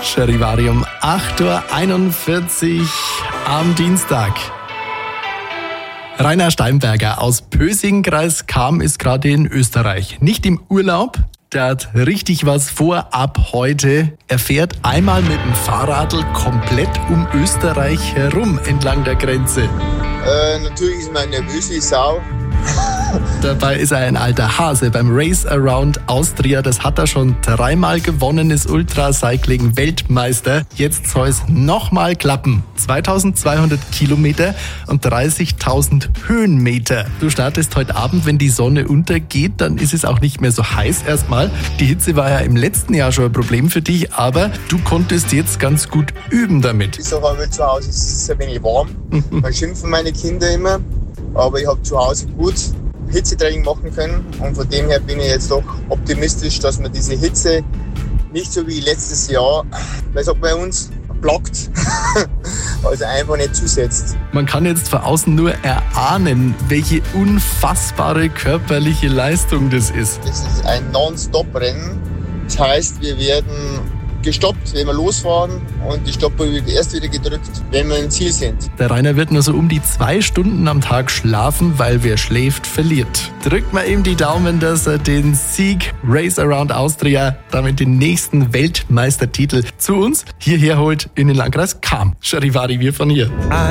Charivari um 8.41 Uhr am Dienstag. Rainer Steinberger aus Pösing, Kreis Cham, ist gerade in Österreich. Nicht im Urlaub, der hat richtig was vor ab heute. Er fährt einmal mit dem Fahrradl komplett um Österreich herum entlang der Grenze. Natürlich ist man nervös wie Sau. Dabei ist er ein alter Hase beim Race Around Austria. Das hat er schon 3-mal gewonnen, ist Ultracycling-Weltmeister. Jetzt soll es nochmal klappen. 2200 Kilometer und 30.000 Höhenmeter. Du startest heute Abend, wenn die Sonne untergeht, dann ist es auch nicht mehr so heiß erstmal. Die Hitze war ja im letzten Jahr schon ein Problem für dich, aber du konntest jetzt ganz gut üben damit. Ich sage aber, zu Hause ist es ein wenig warm. Man schimpfen meine Kinder immer. Aber ich habe zu Hause gut Hitzetraining machen können und von dem her bin ich jetzt doch optimistisch, dass man diese Hitze nicht so wie letztes Jahr, weil sagt bei uns, blockt, also einfach nicht zusetzt. Man kann jetzt von außen nur erahnen, welche unfassbare körperliche Leistung das ist. Das ist ein Non-Stop-Rennen. Das heißt, wir werden gestoppt, wenn wir losfahren und die Stoppuhr wird erst wieder gedrückt, wenn wir im Ziel sind. Der Rainer wird nur so um die 2 Stunden am Tag schlafen, weil wer schläft, verliert. Drückt mal ihm die Daumen, dass er den Sieg Race Around Austria, damit den nächsten Weltmeistertitel zu uns hierher holt in den Landkreis Cham. Charivari, wir von hier.